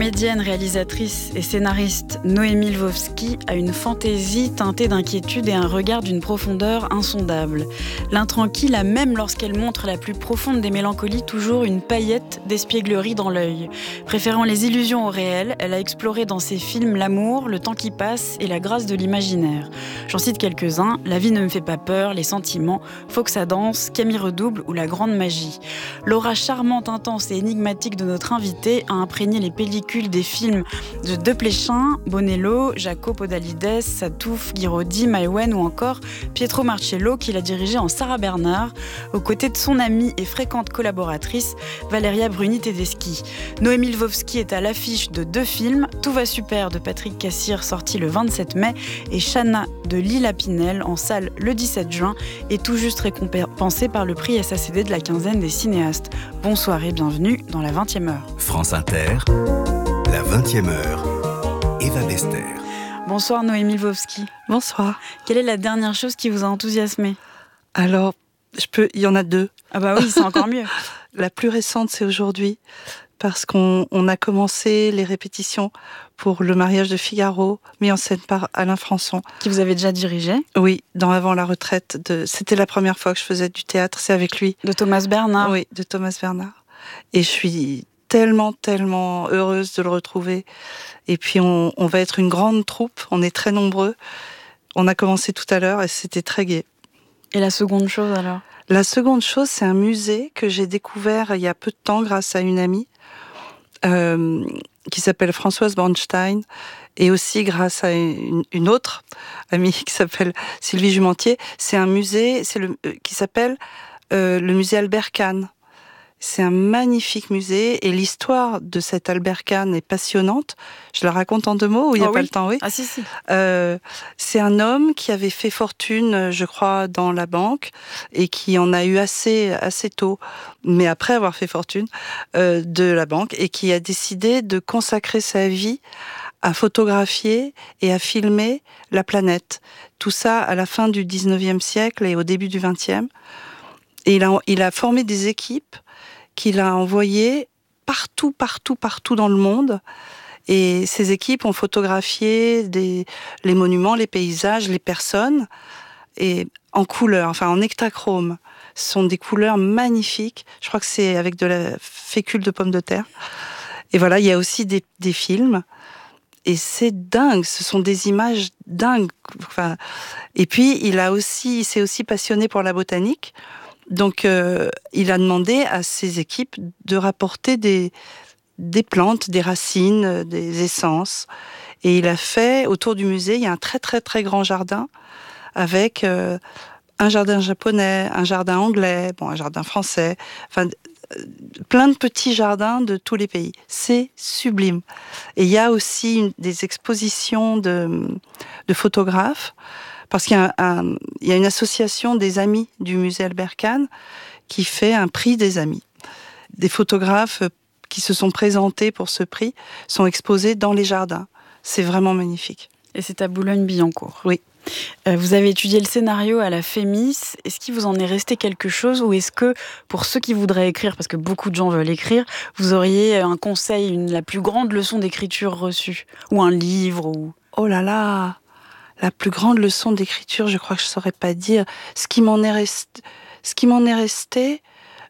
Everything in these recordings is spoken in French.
comédienne, réalisatrice et scénariste Noémie Lvovsky a une fantaisie teintée d'inquiétude et un regard d'une profondeur insondable. L'intranquille a, même lorsqu'elle montre la plus profonde des mélancolies, toujours une paillette d'espièglerie dans l'œil. Préférant les illusions au réel, elle a exploré dans ses films l'amour, le temps qui passe et la grâce de l'imaginaire. J'en cite quelques-uns: La vie ne me fait pas peur, Les sentiments, Faut que ça danse, Camille redouble ou La grande magie. L'aura charmante, intense et énigmatique de notre invitée a imprégné les pellicules des films de Desplechin, Bonello, Jaco Podalides, Satouf, Guiraudy, Maïwenn ou encore Pietro Marcello, qu'il a dirigé en Sarah Bernard, aux côtés de son amie et fréquente collaboratrice Valeria Bruni-Tedeschi. Noémie Lvovsky est à l'affiche de 2 films, Tout va super de Patrick Cassir, sorti le 27 mai, et Chana de Lila Pinel, en salle le 17 juin, et tout juste récompensé par le prix SACD de la quinzaine des cinéastes. Bonsoir et bienvenue dans la 20e heure. France Inter, la 20e heure, Eva Bester. Bonsoir Noémie Lvovsky. Bonsoir. Quelle est la dernière chose qui vous a enthousiasmé ? Alors, il y en a 2. Ah bah oui, c'est encore mieux. La plus récente, c'est aujourd'hui, parce qu'on a commencé les répétitions pour Le mariage de Figaro, mis en scène par Alain Françon. Qui vous avez déjà dirigé ? Oui, dans Avant la retraite. C'était la première fois que je faisais du théâtre, c'est avec lui. De Thomas Bernard ? Oui, de Thomas Bernard. Et je suis tellement heureuse de le retrouver. Et puis on va être une grande troupe, on est très nombreux. On a commencé tout à l'heure et c'était très gai. Et la seconde chose alors ? La seconde chose, c'est un musée que j'ai découvert il y a peu de temps grâce à une amie qui s'appelle Françoise Bornstein, et aussi grâce à une autre amie qui s'appelle Sylvie Jumentier. C'est un musée qui s'appelle le musée Albert Kahn. C'est un magnifique musée et l'histoire de cet Albert Kahn est passionnante. Je la raconte en 2 mots ou il n'y a pas le temps, oui. Ah si. C'est un homme qui avait fait fortune, je crois, dans la banque et qui en a eu assez tôt, mais après avoir fait fortune de la banque, et qui a décidé de consacrer sa vie à photographier et à filmer la planète. Tout ça à la fin du 19e siècle et au début du 20e. Et il a formé des équipes qu'il a envoyées partout dans le monde. Et ces équipes ont photographié les monuments, les paysages, les personnes, et en couleur, enfin en hectachrome. Ce sont des couleurs magnifiques. Je crois que c'est avec de la fécule de pommes de terre. Et voilà, il y a aussi des films. Et c'est dingue, ce sont des images dingues. Enfin, et puis, il s'est aussi passionné pour la botanique. Donc, il a demandé à ses équipes de rapporter des plantes, des racines, des essences. Et il a fait, autour du musée, il y a un très grand jardin avec un jardin japonais, un jardin anglais, un jardin français, enfin, plein de petits jardins de tous les pays. C'est sublime. Et il y a aussi des expositions de photographes, parce qu'il y a une association des amis du musée Albert Kahn qui fait un prix des amis. Des photographes qui se sont présentés pour ce prix sont exposés dans les jardins. C'est vraiment magnifique. Et c'est à Boulogne-Billancourt. Oui. Vous avez étudié le scénario à la FEMIS. Est-ce qu'il vous en est resté quelque chose, ou est-ce que, pour ceux qui voudraient écrire, parce que beaucoup de gens veulent écrire, vous auriez un conseil, la plus grande leçon d'écriture reçue ? Ou un livre ou... Oh là là, la plus grande leçon d'écriture, je crois que je ne saurais pas dire. Ce qui m'en est resté,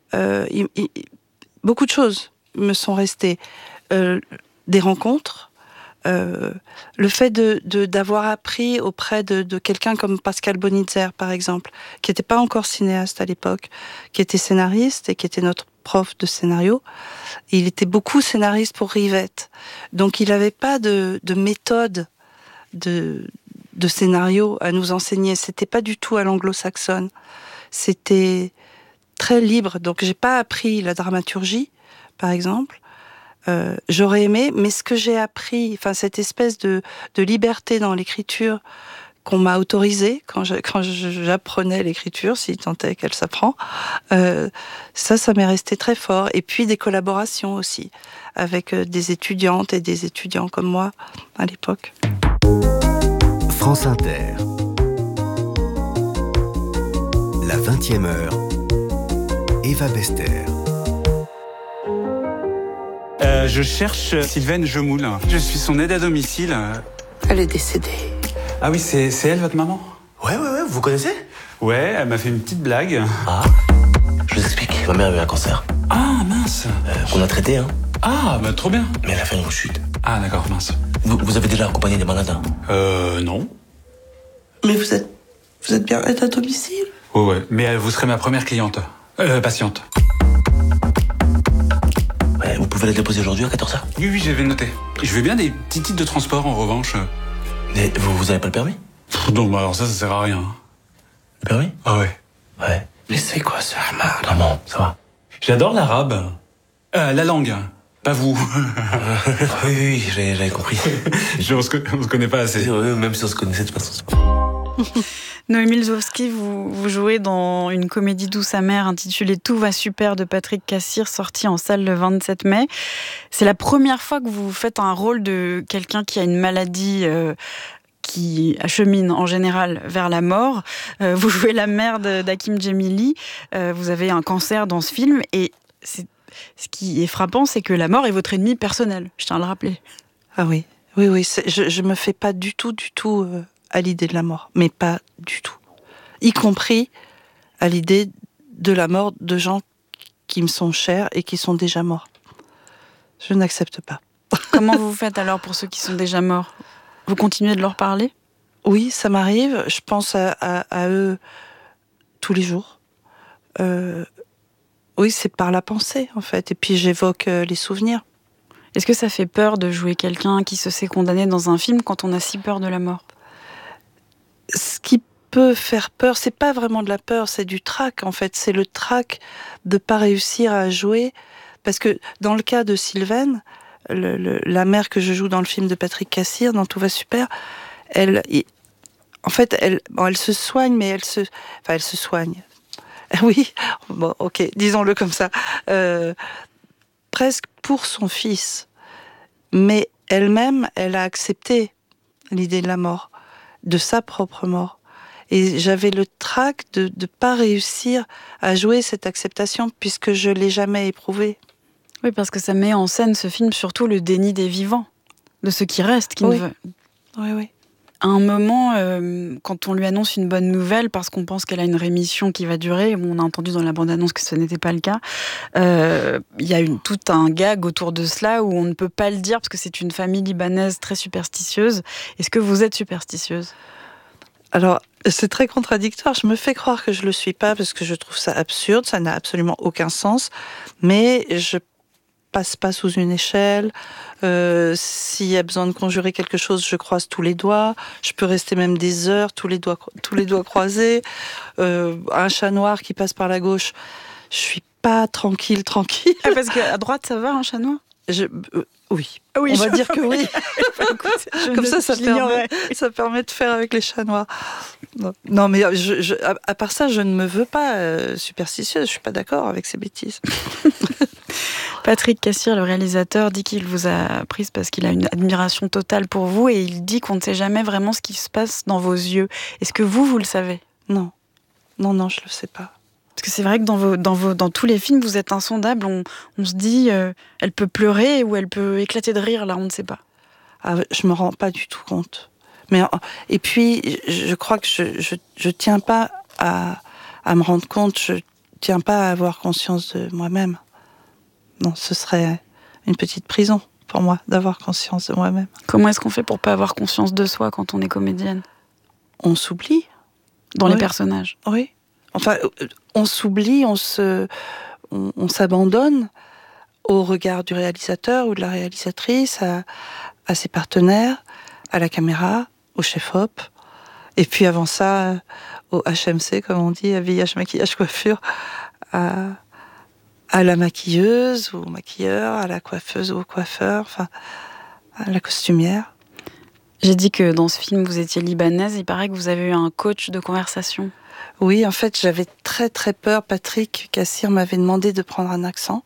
beaucoup de choses me sont restées. Des rencontres, le fait d'avoir appris auprès de quelqu'un comme Pascal Bonitzer, par exemple, qui n'était pas encore cinéaste à l'époque, qui était scénariste et qui était notre prof de scénario. Et il était beaucoup scénariste pour Rivette. Donc il n'avait pas de méthode de scénario à nous enseigner. C'était pas du tout à l'anglo-saxonne. C'était très libre. Donc j'ai pas appris la dramaturgie, par exemple. J'aurais aimé, mais ce que j'ai appris, enfin cette espèce de liberté dans l'écriture qu'on m'a autorisée quand j'apprenais l'écriture, si tant est qu'elle s'apprend, ça m'est resté très fort. Et puis des collaborations aussi avec des étudiantes et des étudiants comme moi à l'époque. France Inter, la 20e heure, Eva Bester. Je cherche Sylvaine Jemoul. Je suis son aide à domicile. Elle est décédée. Ah oui, c'est elle, votre maman? Ouais, vous connaissez? Ouais, elle m'a fait une petite blague. Ah, je vous explique. Ma mère a eu un cancer. Ah, mince. Qu'on a traité, hein. Ah, bah trop bien. Mais elle a fait une rechute. Ah, d'accord, mince. Vous avez déjà accompagné des malades, hein? Non. Mais vous êtes bien aide à domicile? Ouais, mais vous serez ma première cliente. Patiente. Ouais, vous pouvez la déposer aujourd'hui à 14h? Oui, j'avais noté. Je veux bien des petits titres de transport, en revanche. Mais vous avez pas le permis? Non, bah alors ça sert à rien. Le permis? Ah ouais. Ouais. Mais c'est quoi ce Ahmad? Maman, ça va? J'adore l'arabe. La langue. Pas vous. Oui, j'avais compris. On se connaît pas assez. Même si on se connaissait de toute façon. Noémie Lvovsky, vous jouez dans une comédie douce amère intitulée Tout va super de Patrick Cassir, sortie en salle le 27 mai. C'est la première fois que vous faites un rôle de quelqu'un qui a une maladie qui achemine en général vers la mort. Vous jouez la mère d'Hakim Djemili. Vous avez un cancer dans ce film et ce qui est frappant, c'est que la mort est votre ennemi personnel. Je tiens à le rappeler. Ah oui. Je me fais pas du tout à l'idée de la mort, mais pas du tout. Y compris à l'idée de la mort de gens qui me sont chers et qui sont déjà morts. Je n'accepte pas. Comment vous faites alors pour ceux qui sont déjà morts? Vous continuez de leur parler? Oui, ça m'arrive. Je pense à eux tous les jours. Oui, c'est par la pensée, en fait. Et puis j'évoque les souvenirs. Est-ce que ça fait peur de jouer quelqu'un qui se sait condamné dans un film quand on a si peur de la mort? Ce qui peut faire peur, c'est pas vraiment de la peur, c'est du trac, en fait. C'est le trac de pas réussir à jouer. Parce que dans le cas de Sylvaine, la mère que je joue dans le film de Patrick Cassir, dans Tout va super, elle se soigne, mais elle se soigne. Oui, bon, ok, disons-le comme ça. Presque pour son fils. Mais elle-même, elle a accepté l'idée de la mort, de sa propre mort. Et j'avais le trac de ne pas réussir à jouer cette acceptation, puisque je ne l'ai jamais éprouvée. Oui, parce que ça met en scène, ce film, surtout le déni des vivants, de ceux qui restent, qui oui. ne veulent. Oui. À un moment, quand on lui annonce une bonne nouvelle, parce qu'on pense qu'elle a une rémission qui va durer, on a entendu dans la bande-annonce que ce n'était pas le cas, il y a tout un gag autour de cela où on ne peut pas le dire, parce que c'est une famille libanaise très superstitieuse. Est-ce que vous êtes superstitieuse? Alors, c'est très contradictoire. Je me fais croire que je le suis pas, parce que je trouve ça absurde, ça n'a absolument aucun sens, mais je passe pas sous une échelle. S'il y a besoin de conjurer quelque chose, je croise tous les doigts. Je peux rester même des heures, tous les doigts croisés. Un chat noir qui passe par la gauche, je suis pas tranquille. Ah, parce qu'à droite, ça va, un chat noir? Oui. Oui, on va dire que oui. Comme ça permet de faire avec les chats noirs. Non, mais à part ça, je ne me veux pas superstitieuse. Je suis pas d'accord avec ces bêtises. Patrick Cassir, le réalisateur, dit qu'il vous a prise parce qu'il a une admiration totale pour vous et il dit qu'on ne sait jamais vraiment ce qui se passe dans vos yeux. Est-ce que vous le savez? Non, je le sais pas. Parce que c'est vrai que dans tous les films, vous êtes insondable. On se dit, elle peut pleurer ou elle peut éclater de rire, là, on ne sait pas. Ah, je me rends pas du tout compte. Et puis, je crois que je tiens pas à me rendre compte, je tiens pas à avoir conscience de moi-même. Non, ce serait une petite prison pour moi d'avoir conscience de moi-même. Comment est-ce qu'on fait pour pas avoir conscience de soi quand on est comédienne? On s'oublie. Dans les personnages. Oui. Enfin, on s'oublie, on s'abandonne au regard du réalisateur ou de la réalisatrice, à ses partenaires, à la caméra, au chef-op, et puis avant ça, au HMC, comme on dit, habillage, maquillage, coiffure, à la maquilleuse ou au maquilleur, à la coiffeuse ou au coiffeur, enfin, à la costumière. J'ai dit que dans ce film, vous étiez libanaise. Il paraît que vous avez eu un coach de conversation. Oui, en fait, j'avais très très peur. Patrick Cassir m'avait demandé de prendre un accent.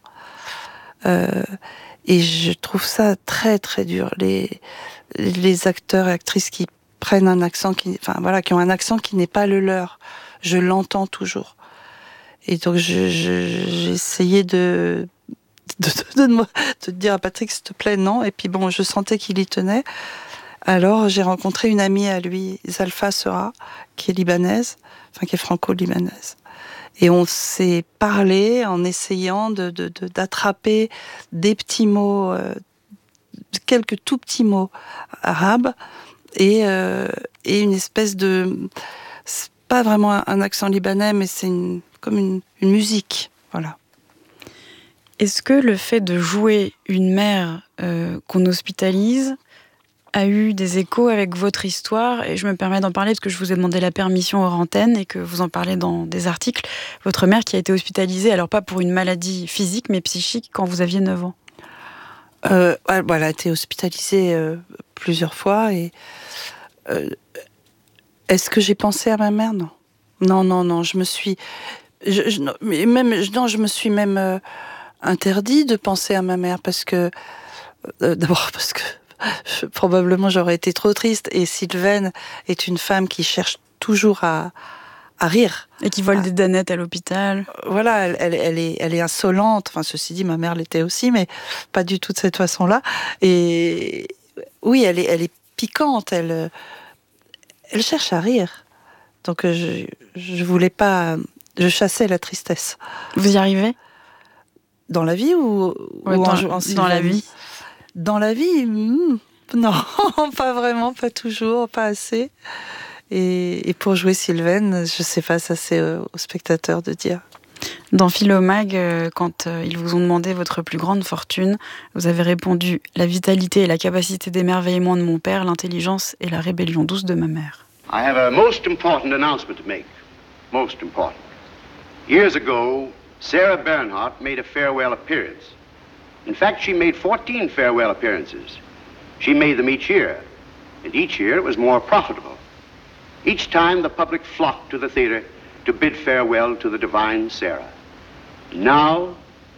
Et je trouve ça très très dur. Les acteurs et actrices qui prennent un accent, qui ont un accent qui n'est pas le leur. Je l'entends toujours. Et donc j'ai essayé de de dire à Patrick, s'il te plaît, non. Et puis bon, je sentais qu'il y tenait. Alors j'ai rencontré une amie à lui, Zalfa Sera, qui est libanaise, enfin qui est franco-libanaise. Et on s'est parlé en essayant d'attraper des petits mots, quelques tout petits mots arabes, et une espèce de... C'est pas vraiment un accent libanais, mais c'est comme une musique, voilà. Est-ce que le fait de jouer une mère qu'on hospitalise a eu des échos avec votre histoire? Et je me permets d'en parler parce que je vous ai demandé la permission hors antenne et que vous en parlez dans des articles. Votre mère qui a été hospitalisée, alors pas pour une maladie physique, mais psychique, quand vous aviez 9 ans. Elle a été hospitalisée plusieurs fois. Et est-ce que j'ai pensé à ma mère? Non. Je me suis... je me suis même interdit de penser à ma mère parce que... d'abord parce que probablement j'aurais été trop triste, et Sylvaine est une femme qui cherche toujours à rire. Et qui vole des danettes à l'hôpital. Voilà, elle est insolente, enfin ceci dit ma mère l'était aussi, mais pas du tout de cette façon-là. Et oui, elle est piquante, elle cherche à rire. Donc je voulais pas, je chassais la tristesse. Vous y arrivez? Dans la vie ou dans la vie? Dans la vie, non, pas vraiment, pas toujours, pas assez. Et pour jouer Sylvaine, je sais pas, ça c'est aux spectateurs de dire. Dans Philomag, quand ils vous ont demandé votre plus grande fortune, vous avez répondu « La vitalité et la capacité d'émerveillement de mon père, l'intelligence et la rébellion douce de ma mère ». I have a most important announcement to make. Most important. Years ago, Sarah Bernhardt made a farewell appearance. In fact, she made 14 farewell appearances. She made them each year, and each year it was more profitable. Each time the public flocked to the theater to bid farewell to the divine Sarah. Now,